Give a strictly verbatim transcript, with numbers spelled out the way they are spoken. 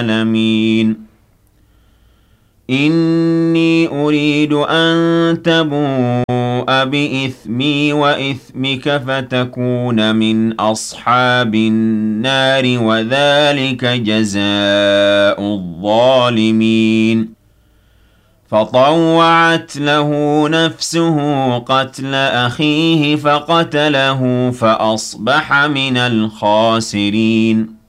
العالمين إني أريد أن تبوء بإثمي وإثمك فتكون من أصحاب النار وذلك جزاء الظالمين فطوعت له نفسه قتل أخيه فقتله فأصبح من الخاسرين